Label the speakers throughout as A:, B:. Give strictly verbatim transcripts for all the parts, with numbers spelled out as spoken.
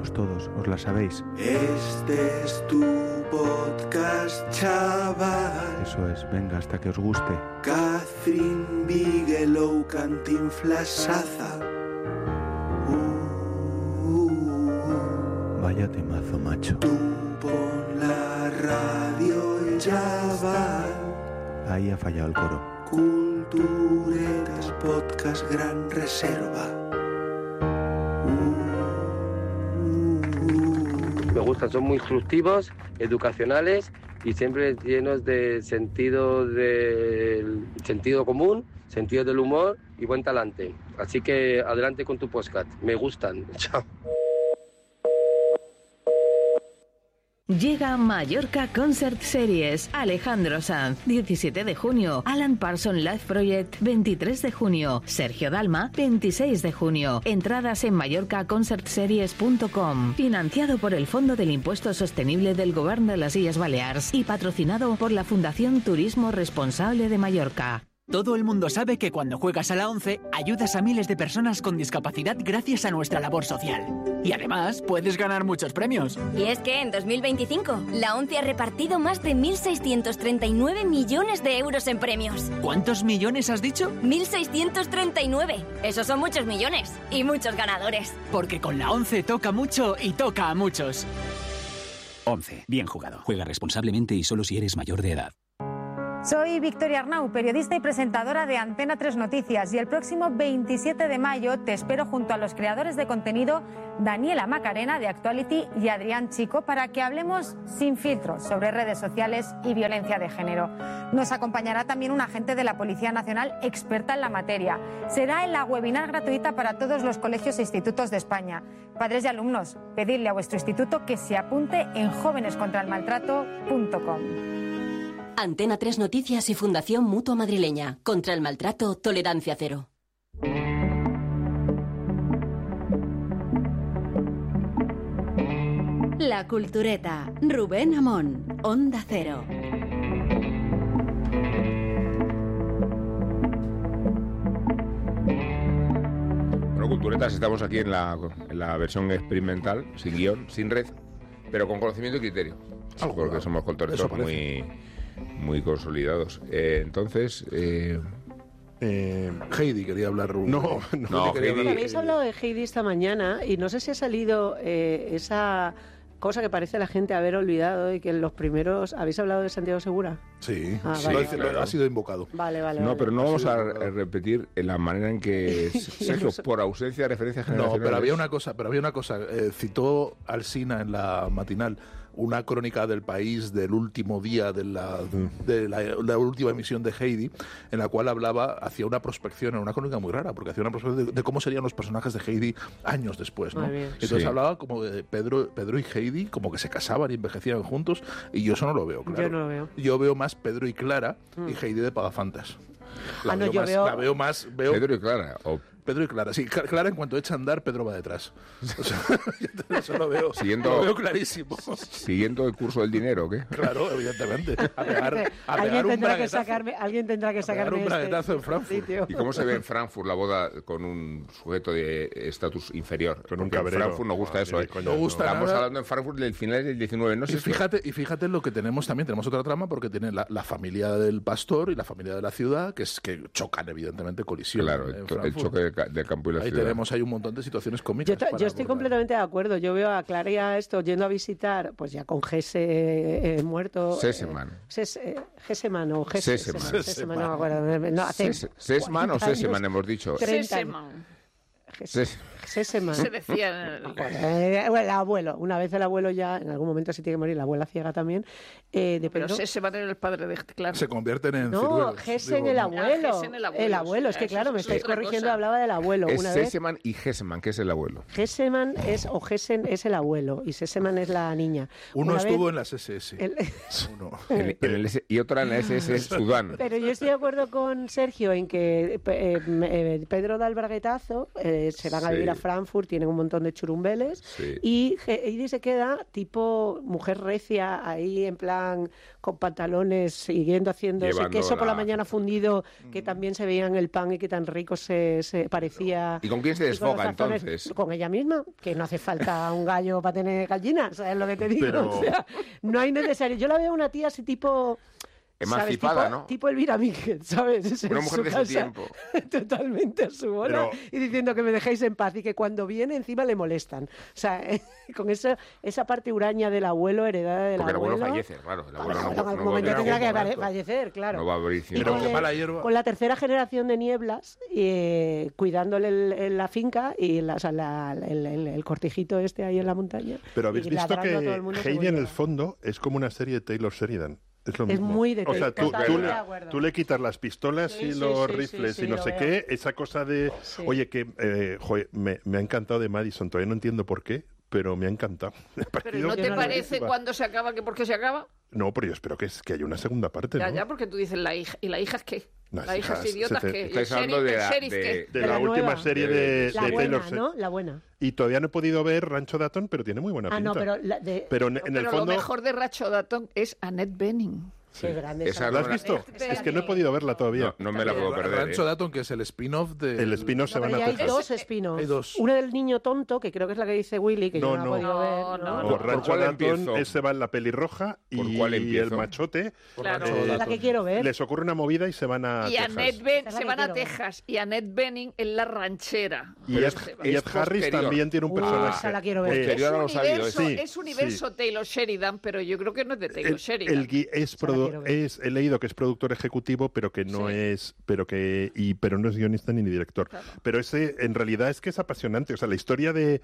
A: sabemos todos, os la sabéis.
B: Este es tu podcast, chaval.
A: Eso es, venga, hasta que os guste.
B: Catherine Bigelow, Cantinflas, Saza. Uh, uh, uh.
A: Vaya temazo, macho.
B: Tú pon la radio y chaval.
A: Ahí ha fallado el coro.
B: Culturetas, podcast, gran reserva.
C: Me gustan, son muy instructivos, educacionales y siempre llenos de sentido del sentido común, sentido del humor y buen talante. Así que adelante con tu podcast. Me gustan. Chao.
D: Llega Mallorca Concert Series. Alejandro Sanz, diecisiete de junio. Alan Parsons Live Project, veintitrés de junio. Sergio Dalma, veintiséis de junio. Entradas en mallorca concert series punto com. Financiado por el Fondo del Impuesto Sostenible del Govern de las Illes Balears y patrocinado por la Fundación Turismo Responsable de Mallorca.
E: Todo el mundo sabe que cuando juegas a la ONCE ayudas a miles de personas con discapacidad gracias a nuestra labor social. Y además puedes ganar muchos premios.
F: Y es que en dos mil veinticinco la ONCE ha repartido más de mil seiscientos treinta y nueve millones de euros en premios.
E: ¿Cuántos millones has dicho?
F: mil seiscientos treinta y nueve. Esos son muchos millones y muchos ganadores.
E: Porque con la ONCE toca mucho y toca a muchos. ONCE, bien jugado. Juega responsablemente y solo si eres mayor de edad.
G: Soy Victoria Arnau, periodista y presentadora de Antena tres Noticias, y el próximo veintisiete de mayo te espero junto a los creadores de contenido Daniela Macarena de Actuality y Adrián Chico para que hablemos sin filtros sobre redes sociales y violencia de género. Nos acompañará también un agente de la Policía Nacional experta en la materia. Será en la webinar gratuita para todos los colegios e institutos de España. Padres y alumnos, pedidle a vuestro instituto que se apunte en jóvenes contra el maltrato punto com.
H: Antena tres Noticias y Fundación Mutua Madrileña. Contra el maltrato, tolerancia cero.
I: La Cultureta. Rubén Amón. Onda Cero.
J: Bueno, Culturetas, estamos aquí en la, en la versión experimental, sin guión, sin red, pero con conocimiento y criterio. Sí, porque somos culturetas muy... muy consolidados. Eh, entonces, eh...
K: Eh, Heidi quería hablar. Un...
J: No, no, no
K: quería
J: Heidi...
K: hablar...
L: Habéis hablado de Heidi esta mañana y no sé si ha salido eh, esa cosa que parece la gente haber olvidado y que en los primeros... ¿Habéis hablado de Santiago Segura?
K: Sí,
L: ah,
K: sí,
L: vale.
K: claro. Ha sido invocado.
L: Vale, vale.
J: No,
L: vale.
J: pero no vamos a repetir la manera en que Sergio, por ausencia de referencias generacionales...
K: No, pero había una cosa, pero había una cosa. Eh, citó Alsina en la matinal una crónica del País del último día de la, de la, la última emisión de Heidi, en la cual hablaba, hacía una prospección, era una crónica muy rara, porque hacía una prospección de, de cómo serían los personajes de Heidi años después, ¿no? Entonces
J: sí.
K: hablaba como de Pedro, Pedro y Heidi, como que se casaban y envejecían juntos, y yo eso no lo veo, claro.
L: Yo no lo veo.
K: Yo veo más Pedro y Clara mm. y Heidi de Pagafantas. La,
L: ah, no,
K: veo
L: yo
K: más,
L: veo...
K: la veo más... Veo...
J: Pedro y Clara, o...
K: Pedro y Clara, sí, Clara en cuanto echa a andar, Pedro va detrás. O sea, eso lo veo,
J: siguiendo,
K: lo veo clarísimo.
J: Siguiendo el curso del dinero, ¿o qué?
K: Claro, evidentemente. A pegar, a
L: ¿Alguien,
K: pegar un
L: tendrá que sacarme, alguien tendrá que sacarme
K: un braguetazo
L: este,
K: en Frankfurt.
L: Sitio.
J: ¿Y cómo se ve en Frankfurt la boda con un sujeto de estatus inferior?
M: Con un
J: Porque
M: cabrero.
J: En Frankfurt nos gusta
M: no,
J: eso, ¿eh?
K: No gusta
J: Estamos
K: nada.
J: hablando en Frankfurt del final del diecinueve, no sé
K: y fíjate, y fíjate lo que tenemos también, tenemos otra trama porque tiene la, la familia del pastor y la familia de la ciudad, que es que chocan evidentemente, colisión.
J: Claro, el, el choque del de campo y la
K: Ahí
J: ciudad.
K: Tenemos hay un montón de situaciones cómicas.
L: Yo, yo estoy completamente de acuerdo. Yo veo a Clara y a esto yendo a visitar, pues ya con Gese eh, muerto.
J: Seseman.
L: Eh, Ses, eh, Geseman o Gese,
J: Seseman.
L: Seseman. Seseman, no me acuerdo. No, hace
J: Ses, Sesman o Seseman hemos dicho.
N: Seseman.
L: Ses, Seseman.
N: Se decía en el...
L: eh, bueno, el abuelo. Una vez el abuelo ya, en algún momento se tiene que morir, la abuela ciega también. Eh, de
N: Pero
L: Pedro.
N: Seseman era el padre de Clara.
K: Se convierten en
L: No,
K: ciruelos,
L: Gesen
K: digo,
L: el
K: ¿no?
L: abuelo.
N: Ah, Gesen el abuelo.
L: El abuelo, es que
N: Eso
L: claro,
N: es
L: me estáis
N: otra
L: corrigiendo,
N: cosa.
L: hablaba del abuelo.
J: Es
L: Una vez,
J: Seseman y Geseman, que es el abuelo.
L: Geseman es, o Gesen es el abuelo, y Seseman es la niña.
K: Uno
L: Una
K: estuvo
L: vez,
K: en las S S.
L: el,
K: Uno.
J: En, en el S, y otra en la S S Sudán.
L: Pero yo estoy de acuerdo con Sergio en que eh, eh, Pedro da el braguetazo, eh, se van a vivir
J: Sí.
L: a Frankfurt, tienen un montón de churumbeles.
J: Sí.
L: Y Heidi se queda tipo mujer recia, ahí en plan con pantalones, siguiendo haciendo ese
J: Llevando
L: queso por la
J: la-
L: mañana fundido, que también se veía en el pan y que tan rico se, se parecía.
J: ¿Y con quién se
L: y con los
J: desfoga
L: tazones-
J: entonces?
L: Con ella misma, que no hace falta un gallo para tener gallinas, ¿sabes lo que te digo?
J: Pero-
L: O sea, no hay necesario. Yo la veo una tía así tipo...
J: Emancipada,
L: ¿sabes? Tipo,
J: ¿no?
L: tipo Elvira Míguez, ¿sabes?
J: Una
L: En
J: mujer
L: su
J: de ese
L: casa,
J: tiempo.
L: totalmente a su bola,
J: Pero-
L: y diciendo que me dejéis en paz y que cuando viene encima le molestan. O sea, con esa, esa parte huraña del abuelo heredada del
J: Porque el abuelo
L: abuelo.
J: fallece, claro. El abuelo
L: Bueno,
J: no,
L: en
J: no
L: algún
J: va a
L: momento
J: abrir-
L: tendrá que
J: no va a-
L: falle- fallecer, claro.
J: No va a abrir
L: Y
J: cien
L: con,
J: años.
L: el- con la tercera generación de Nieblas, eh, cuidándole el- el- la finca y la, o sea, la- el, el- el cortijito este ahí en la montaña.
M: Pero habéis
L: y
M: visto
L: ladrando a todo
M: que
L: el mundo
M: Heidi
L: según
M: en
L: llega.
M: el fondo es como una serie de Taylor Sheridan. Es lo
L: Es
M: mismo.
L: muy de
M: O sea,
L: Taylor-
M: tú, tú,
L: totalmente
M: le,
L: de acuerdo.
M: tú le quitas las pistolas
L: Sí,
M: y
L: sí,
M: los
L: sí,
M: rifles
L: sí,
M: y no
L: sí,
M: sé
L: lo
M: qué,
L: veo.
M: esa cosa de...
L: Sí.
M: Oye, que eh, joder, me, me ha encantado de Madison, todavía no entiendo por qué, pero me ha encantado. Me ha
N: Pero
M: parecido
N: ¿no te parece
M: buenísima.
N: cuando se acaba que por qué se acaba?
M: No, pero yo espero que, es, que haya una segunda parte,
N: Ya,
M: ¿no?
N: ya, porque tú dices la hija. ¿Y la hija es qué?
M: Las
N: La hija
M: hijas,
N: es idiota
M: se te-
N: que... ¿Y el
J: Estáis hablando
N: sheriff,
J: de
N: el
J: la-
N: sheriff
J: de-
N: qué?
M: De,
L: De
M: la,
L: la
M: última
L: nueva.
M: serie
J: De-
M: de,
L: La
M: de
L: buena,
M: Taylor Swift.
L: ¿no? La buena.
M: Y todavía no he podido ver Rancho Dayton, pero tiene muy buena
L: Ah,
M: pinta.
L: no, pero, la de...
M: Pero en, en
N: Pero
M: el
N: lo
M: fondo...
N: mejor de Racho Datton es Annette Bening.
L: Qué grande.
J: Esa
M: ¿La
J: no
M: has visto?
N: Esa
M: Es que no he podido verla todavía.
J: No, no me la puedo perder.
K: Rancho
J: ¿eh?
K: Dayton, que es el spin-off de...
M: El spin-off se
L: No,
M: van
L: pero
M: a
L: ya hay
M: Texas.
L: dos spin-offs.
K: Hay dos.
L: Una del niño tonto, que creo que es la que dice Willy, que
M: No,
L: yo no,
M: no.
L: he podido ver.
N: No,
L: ¿no?
N: no,
M: Por
J: ¿Por
M: Rancho
J: cuál
M: Dayton,
J: empiezo?
M: ese va en la pelirroja
J: ¿Por
M: y
J: cuál
M: el
J: empiezo?
M: machote.
N: Claro.
K: Rancho
M: Eh,
L: La
K: Dayton.
L: que quiero ver.
M: Les ocurre una movida y se van a
N: Y
M: Texas.
N: Annette Ben
L: Esa es la
N: se
L: que
N: van a
L: quiero ver.
N: Texas. Y Annette Bening en la ranchera.
M: Y
J: Pero
M: Ed,
J: es-
M: y Ed
J: es
M: Harris
J: posterior.
M: también tiene un
L: Uh,
M: personaje.
L: esa la quiero ver.
M: Eh,
J: Posterior.
N: Es
J: a lo sabido,
N: universo,
M: sí,
N: es universo Taylor Sheridan, pero yo creo que no es de Taylor
M: el,
N: Sheridan.
M: el gui- es,
L: Esa la
M: produ-
L: quiero ver.
M: es he leído que es productor ejecutivo, pero que no
N: Sí.
M: es, pero que y pero no es guionista ni director.
N: Claro.
M: Pero ese en realidad es que es apasionante. O sea, la historia de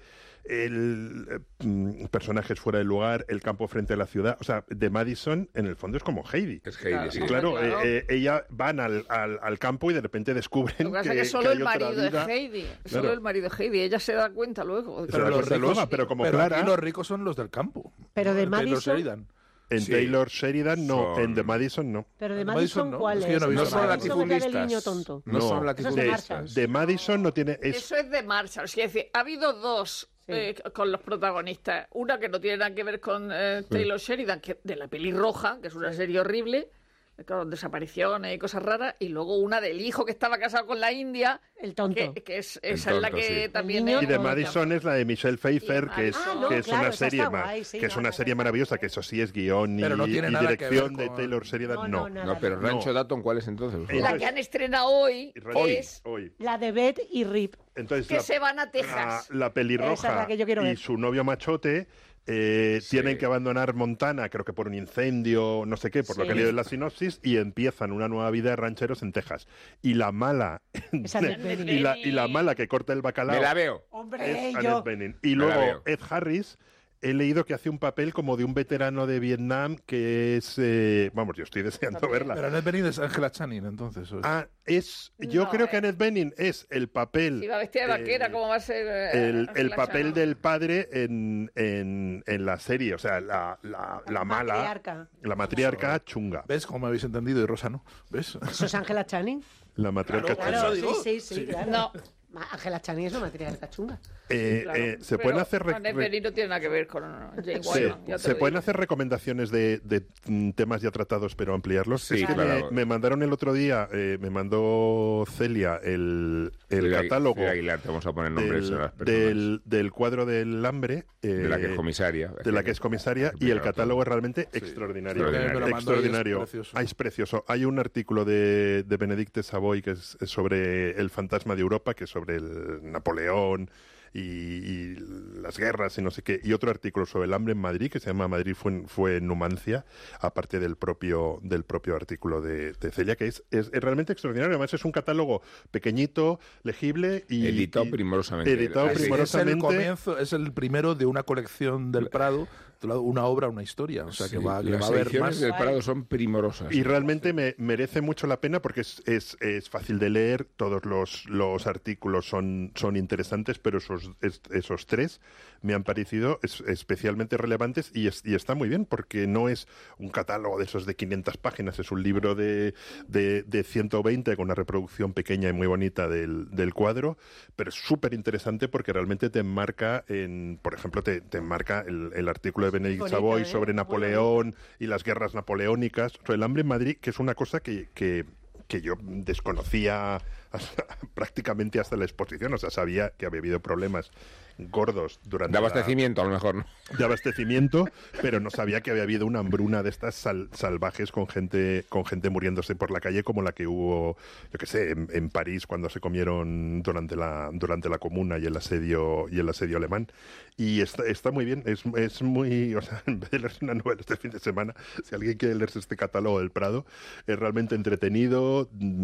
M: el eh, mm, personajes fuera del lugar, el campo frente a la ciudad. O sea, de Madison en el fondo es como Heidi.
J: Es Heidi,
N: Claro.
J: sí.
M: Y claro,
N: Claro.
M: eh, eh, ella van al, al, al campo y de repente descubren
N: Lo que pasa
M: que,
N: es que solo
M: que hay
N: el
M: otra
N: marido
M: vida.
N: de Heidi. Solo
M: Claro.
N: el marido de Heidi. Ella se da cuenta luego.
M: Se da
K: los
M: cuenta
K: ricos-
M: luego, pero como
K: pero
M: Clara-
K: aquí los ricos son los del campo.
L: Pero de
K: El Taylor
L: Madison-
K: Sheridan.
M: En
J: Sí.
M: Taylor Sheridan no,
J: Son-
M: en The Madison no.
L: Pero de
K: De
L: Madison,
K: Madison, ¿no?
L: ¿cuál
K: Es
L: es?
K: que yo no he
J: No
K: visto
J: son
K: nada.
L: Madison es la del
J: latifundistas.
L: niño tonto.
J: No son
L: Eso es de
J: latifundistas.
L: Marshall.
M: De Madison no tiene es
N: Eso es de Marshall. Es decir, ha habido dos
L: Sí.
N: eh, con los protagonistas. Una que no tiene nada que ver con eh, Taylor Sheridan, que de la pelirroja, que es una serie horrible, eh, con desapariciones y cosas raras. Y luego una del hijo que estaba casado con la India,
L: El tonto.
N: que, que es, esa es la
J: tonto,
N: que
J: sí.
N: también
L: El niño
M: Y de
L: tonto.
M: Madison es la de Michelle Pfeiffer,
N: Y
M: que es,
N: Madison-
L: Ah, no,
M: que es
L: claro,
M: una
L: esa
M: serie
L: está
M: ma-
L: guay, sí,
M: que es
L: no,
M: una
L: no,
M: serie
L: no.
M: maravillosa, que eso sí es guión y,
K: Pero no tiene
M: y
K: nada que
M: dirección
K: ver
M: de
K: con-
M: Taylor Sheridan,
L: No,
M: no.
L: no, nada.
J: No, pero
M: No.
J: Rancho Dayton, ¿cuál es entonces?
M: Eh,
N: la que han estrenado hoy,
M: Hoy,
N: es
M: hoy.
L: La de Beth y Rip.
M: Entonces
N: que
M: la,
N: se van a
M: la,
N: Texas.
M: la
L: Esa
M: pelirroja
L: es la que yo quiero
M: y
L: ver.
M: su novio machote eh,
J: Sí.
M: tienen que abandonar Montana, creo que por un incendio, no sé qué, por lo
L: Sí.
M: que he leído en la sinopsis, y empiezan una nueva vida de rancheros en Texas. Y la mala,
L: Esa Annette Bening.
M: y la, y la mala que corta el bacalao
J: Me la veo.
L: Hombre,
M: es
L: yo...
M: Annette Bening. Y
J: Me la
M: luego
J: veo.
M: Ed Harris, he leído que hace un papel como de un veterano de Vietnam que es... eh, vamos, yo estoy deseando verla.
K: Pero Annette Bening es Angela Channing, entonces. ¿o es?
M: Ah, es... Yo
N: No,
M: creo
N: eh.
M: que Annette Bening es el papel...
N: Si va vestida de vaquera,
M: eh,
N: ¿cómo va a ser? eh,
M: el, el
N: Angela
M: papel
N: Channing?
M: del padre en, en, en la serie, o sea, la, la, la mala,
L: matriarca.
M: la matriarca chunga.
K: ¿Ves cómo me habéis entendido? Y Rosa no. ¿Ves?
L: ¿Eso es Angela Channing?
M: La matriarca
K: Claro,
M: chunga.
K: eso digo.
L: Sí, sí, sí,
K: Sí.
L: claro.
N: No.
L: Ma- Angela Channing es una matriarca chunga.
M: Eh,
N: Claro,
M: eh, se
N: pero
M: pueden hacer rec-
N: Annette
M: re-
N: Bening no tiene nada que ver con Jane
M: Sí,
N: Wyman, ya te
M: se
N: lo
M: pueden
N: digo.
M: hacer recomendaciones de, de, mm, temas ya tratados, pero ampliarlos.
J: Sí,
M: Es que
J: claro.
M: me, me mandaron el otro día, eh, me mandó Celia el, el
J: Celia-
M: catálogo
J: Celia Aguilar, te vamos a poner nombres
M: del,
J: a las personas.
M: del, del cuadro del hambre. eh,
J: De la que es comisaria.
M: de la que es comisaria, y el
J: Explícalo
M: catálogo
J: todo.
M: es realmente extraordinario.
J: extraordinario.
K: Me lo mandó y es
M: Extraordinario.
K: precioso.
M: Ah, es precioso. Hay un artículo de, de Benedicte Savoy que es, es sobre el fantasma de Europa, que es sobre el Napoleón y, y las guerras y no sé qué, y otro artículo sobre el hambre en Madrid que se llama Madrid fue, fue Numancia, aparte del propio del propio artículo de, de Celia, que es, es, es realmente extraordinario. Además es un catálogo pequeñito, legible y
J: Editado
M: y-
J: primorosamente.
M: editado
J: Así que
K: Es el
M: primorosamente.
K: comienzo, es el primero de una colección del Prado una obra, una historia. O sea, que
J: Sí,
K: va, que
J: las
K: va a haber
J: ediciones
K: más.
J: del Prado son primorosas.
M: Y realmente me merece mucho la pena porque es, es, es fácil de leer, todos los, los artículos son, son interesantes, pero esos, es, esos tres me han parecido es, especialmente relevantes y, es, y está muy bien porque no es un catálogo de esos de quinientas páginas, es un libro de, de, de ciento veinte con una reproducción pequeña y muy bonita del, del cuadro, pero es súper interesante porque realmente te enmarca, en, por ejemplo, te, te enmarca el, el artículo de Benedict
L: Bonito,
M: Savoy
L: ¿eh?
M: sobre Napoleón y las guerras napoleónicas, sobre el hambre en Madrid, que es una cosa que, que, que yo desconocía hasta, prácticamente hasta la exposición, o sea, sabía que había habido problemas gordos durante
J: de abastecimiento,
M: la,
J: a lo mejor, ¿no?
M: De abastecimiento, pero no sabía que había habido una hambruna de estas sal, salvajes con gente con gente muriéndose por la calle como la que hubo, yo qué sé, en, en París cuando se comieron durante la durante la Comuna y el asedio y el asedio alemán. Y está, está muy bien, es, es muy, o sea, en vez de leerse una novela este fin de semana, si alguien quiere leerse este catálogo del Prado, es realmente entretenido,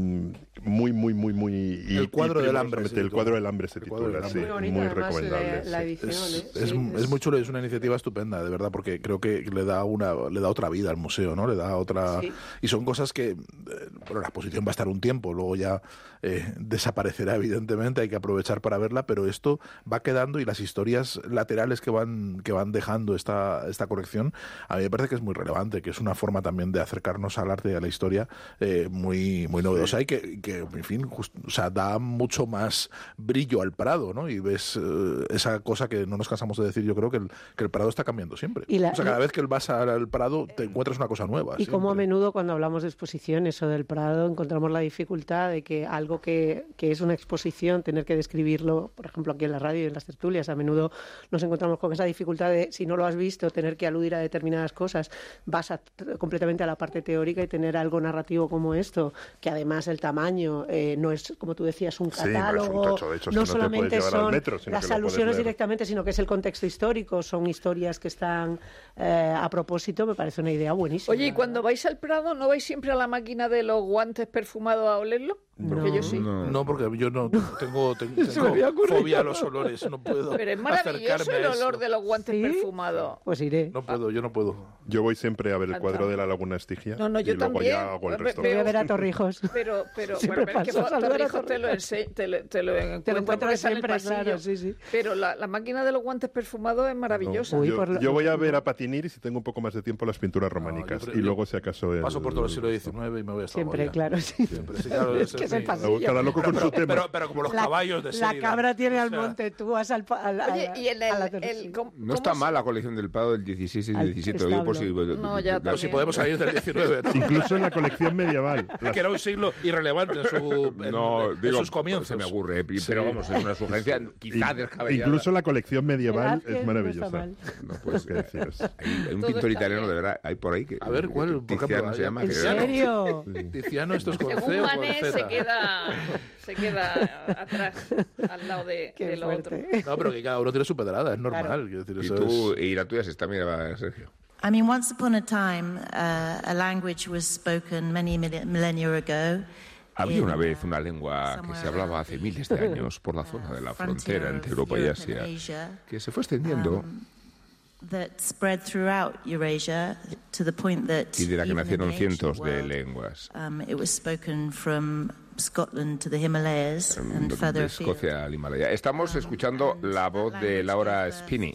M: muy, muy, muy, muy... Y,
K: el cuadro
M: y
K: del hambre.
M: El cuadro del hambre se titula, sí,
L: muy,
M: muy recomendable.
L: La, la
M: sí.
L: edición,
K: Es,
L: ¿eh?
K: es,
L: Sí,
K: es muy chulo, es una iniciativa estupenda, de verdad, porque creo que le da una le da otra vida al museo, ¿no? Le da otra...
L: Sí.
K: Y son cosas que, eh, bueno, la exposición va a estar un tiempo, luego ya eh, desaparecerá, evidentemente, hay que aprovechar para verla, pero esto va quedando y las historias laterales que van que van dejando esta, esta colección, a mí me parece que es muy relevante, que es una forma también de acercarnos al arte y a la historia eh, muy, muy novedosa y que, que, en fin, just, o sea, da mucho más brillo al Prado, ¿no? Y ves eh, esa cosa que no nos cansamos de decir, yo creo que el, que el Prado está cambiando siempre.
L: Y la,
K: o sea, cada vez que vas al Prado te encuentras una cosa nueva.
L: Y
K: siempre.
L: como a menudo cuando hablamos de exposiciones o del Prado encontramos la dificultad de que algo que, que es una exposición, tener que describirlo, por ejemplo aquí en la radio y en las tertulias, a menudo nos encontramos con esa dificultad de, si no lo has visto, tener que aludir a determinadas cosas, vas a, completamente a la parte teórica y tener algo narrativo como esto, que además el tamaño eh, no es, como tú decías, un catálogo,
M: sí, no, es un tocho, de hecho,
L: no,
M: es que no
L: solamente son
M: metro,
L: las alusiones directamente, sino que es el contexto histórico, son historias que están eh, a propósito, me parece una idea buenísima.
N: Oye, ¿y cuando vais al Prado no vais siempre a la máquina de los guantes perfumados a olerlo? Porque
K: no,
N: yo sí.
K: No, no, porque yo no tengo, tengo, tengo fobia a los olores, no puedo.
N: Pero es maravilloso el olor
K: eso.
N: de los guantes ¿Sí? perfumados.
L: Pues iré.
K: No puedo, yo no puedo.
M: Yo voy siempre a ver el cuadro de la Laguna Estigia.
N: No, no, yo
M: y luego
N: también.
M: Ya hago el resto.
L: Voy a ver a Torrijos.
N: Pero, pero, bueno, pero es que Torrijos te lo, ense- te lo, te lo encuentro
L: te lo encuentras siempre,
N: claro,
L: claro, sí, sí.
N: Pero la, la máquina de los guantes perfumados es maravillosa.
M: No,
L: Uy,
M: yo,
L: por lo-
M: yo voy a ver a Patinir y si tengo un poco más de tiempo las pinturas románicas.
K: No,
M: y luego si acaso el...
K: Paso por todo el siglo diecinueve y me voy a
L: Siempre, claro, sí.
K: Siempre, sí, claro,
L: es que es el pasillo.
M: Cada loco con
K: pero,
M: su tema.
K: Pero, pero como los
L: la,
K: caballos de
L: La
K: Sheridan.
L: cabra tiene al
K: O sea,
L: monte, tú vas al... al
N: Oye,
L: a,
N: y en el...
L: a la
N: el ¿cómo,
J: no está
N: cómo
J: mal la colección del Prado del dieciséis y
L: Al
J: diecisiete. Lo digo por si,
N: No, ya
J: claro,
K: si podemos salir del diecinueve, ¿no?
M: Incluso en la colección medieval. Las-
K: Que era un siglo irrelevante en, su, en,
J: No,
K: en
J: digo,
K: sus comienzos.
J: se me ocurre, pero
K: Sí.
J: vamos, es una sugerencia quizá
M: in-
J: descabellada.
M: incluso la colección medieval
L: Velázquez
M: es
L: no
M: maravillosa.
L: está mal.
J: No puede
M: ¿Qué deciros?
J: Hay, hay un
N: Todo
J: pintor
N: está
J: italiano,
N: bien.
J: de verdad, hay por ahí que...
K: A ver, ¿cuál? Por
J: Tiziano
K: ejemplo,
J: se llama.
L: ¿En
J: que-
L: serio?
K: Tiziano, esto es con C
N: Según
K: o con
N: Manet
K: Z.
N: se queda, se queda atrás, al lado de,
L: Qué
N: de lo otro.
L: fuerte.
K: No, pero que cada uno tiene su pedrada, es normal.
L: Claro.
K: Quiero decir,
J: Y
K: eso
J: tú,
K: es...
J: y la tuya se está, mira, Sergio.
O: I mean, once upon a time, uh, a language was spoken many milli- millennia ago.
J: Había
O: in,
J: una vez
O: uh,
J: una lengua que
O: somewhere
J: se hablaba hace miles de años por la zona de la frontera entre Europa y
O: Europe and
J: Asia,
O: Asia,
J: que se fue extendiendo
O: um, that spread throughout Eurasia to the point that
J: y de la que
O: even in
J: nacieron
O: the ancient
J: cientos de
O: world,
J: lenguas.
O: um, it was spoken from Scotland to the Himalayas and
J: De
O: further afield.
J: Escocia al Himalaya. Estamos escuchando la voz de Laura Spinney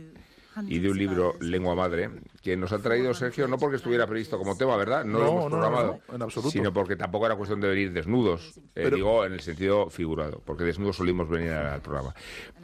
J: y de un libro, Lengua Madre, que nos ha traído Sergio, no porque estuviera previsto como tema, ¿verdad? No,
K: No,
J: lo hemos
K: no,
J: programado,
K: no, en absoluto.
J: sino porque tampoco era cuestión de venir desnudos, eh,
K: Pero-
J: digo en el sentido figurado, porque desnudos solimos venir al programa.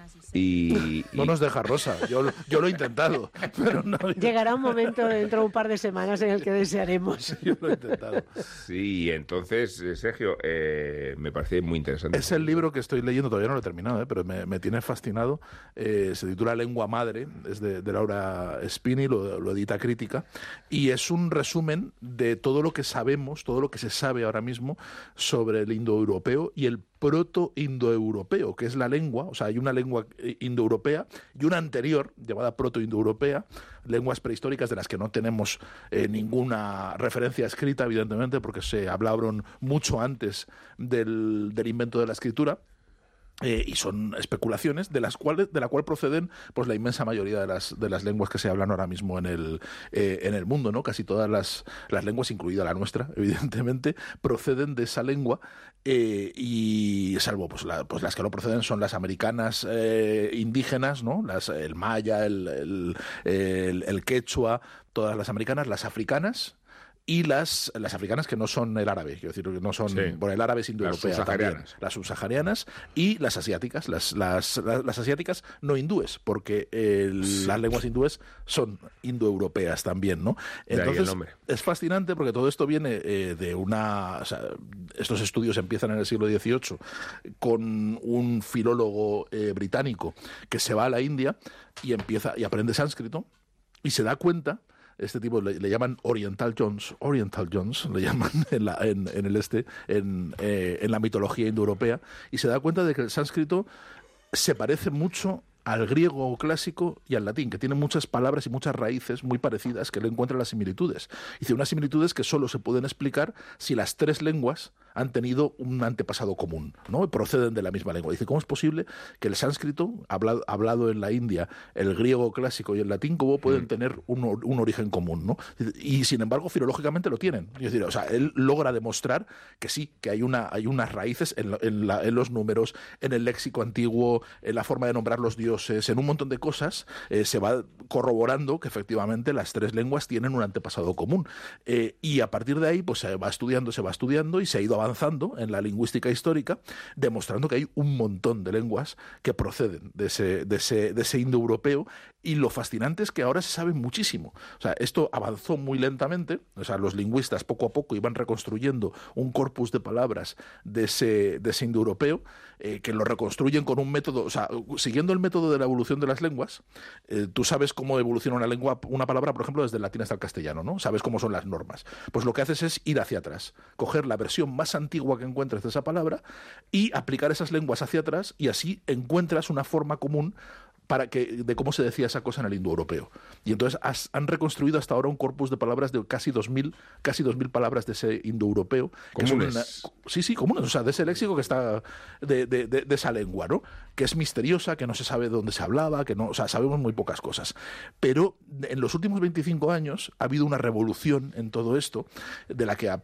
J: Y,
K: No
J: y-
K: nos deja Rosa, yo, lo- yo lo he intentado, pero no,
L: Llegará un momento dentro de un par de semanas en el que desearemos.
K: yo lo he intentado.
J: sí, entonces, eh, Sergio, eh, me parece muy interesante.
K: Es el libro que estoy leyendo, todavía no lo he terminado, ¿eh? pero me, me tiene fascinado. Eh, se titula Lengua Madre, es de, de Laura Spinney, lo, lo edita Crítica, y es un resumen de todo lo que sabemos, todo lo que se sabe ahora mismo sobre el indoeuropeo y el proto-indoeuropeo, que es la lengua, o sea, hay una lengua indoeuropea y una anterior, llamada proto-indoeuropea, lenguas prehistóricas de las que no tenemos eh, ninguna referencia escrita, evidentemente, porque se hablaron mucho antes del, del invento de la escritura. Eh, y son especulaciones de las cuales de la cual proceden pues la inmensa mayoría de las de las lenguas que se hablan ahora mismo en el eh, en el mundo, ¿no? Casi todas las las lenguas, incluida la nuestra, evidentemente, proceden de esa lengua, eh, y salvo pues, la, pues las que no proceden son las americanas eh, indígenas, ¿no? Las, el maya, el, el, el, el quechua, todas las americanas, las africanas. Y las, las africanas que no son el árabe, quiero decir, que no son, sí. Bueno, el árabe es indoeuropea, las subsaharianas, las subsaharianas y las asiáticas, las, las, las, las asiáticas no hindúes, porque el, sí. las lenguas hindúes son indoeuropeas también, ¿no? Entonces es fascinante porque todo esto viene eh, de una, o sea, estos estudios empiezan en el siglo dieciocho con un filólogo eh, británico que se va a la India y empieza y aprende sánscrito y se da cuenta. Este tipo le, le llaman Oriental Jones, Oriental Jones, le llaman en, la, en, en el este, en, eh, en la mitología indoeuropea, y se da cuenta de que el sánscrito se parece mucho al griego clásico y al latín, que tiene muchas palabras y muchas raíces muy parecidas, que le encuentran las similitudes. Dice, unas similitudes que solo se pueden explicar si las tres lenguas han tenido un antepasado común, ¿no? Y proceden de la misma lengua. Dice, ¿cómo es posible que el sánscrito, hablado, hablado en la India, el griego clásico y el latín, cómo pueden mm. tener un, un origen común, ¿no? Y sin embargo, filológicamente lo tienen. Es decir, o sea, él logra demostrar que sí, que hay, una, hay unas raíces en, en, la, en los números, en el léxico antiguo, en la forma de nombrar los dioses, en un montón de cosas, eh, se va corroborando que efectivamente las tres lenguas tienen un antepasado común. Eh, y a partir de ahí, pues se va estudiando, se va estudiando y se ha ido avanzando en la lingüística histórica, demostrando que hay un montón de lenguas que proceden de ese, de ese, de ese indoeuropeo, y lo fascinante es que ahora se sabe muchísimo. O sea, esto avanzó muy lentamente, o sea, los lingüistas poco a poco iban reconstruyendo un corpus de palabras de ese, de ese indoeuropeo, eh, que lo reconstruyen con un método, o sea, siguiendo el método de la evolución de las lenguas. Eh, tú sabes cómo evoluciona una lengua, una palabra, por ejemplo, desde el latín hasta el castellano, ¿no? Sabes cómo son las normas. Pues lo que haces es ir hacia atrás, coger la versión más antigua que encuentres de esa palabra y aplicar esas lenguas hacia atrás, y así encuentras una forma común para que, de cómo se decía esa cosa en el indoeuropeo. Y entonces has, han reconstruido hasta ahora un corpus de palabras de casi dos mil, casi dos mil palabras de ese indoeuropeo.
J: Comunes.
K: Una, sí, sí, comunes, o sea, de ese léxico que está, de, de, de, de esa lengua, ¿no? Que es misteriosa, que no se sabe de dónde se hablaba, que no, o sea, sabemos muy pocas cosas. Pero en los últimos veinticinco años ha habido una revolución en todo esto, de la que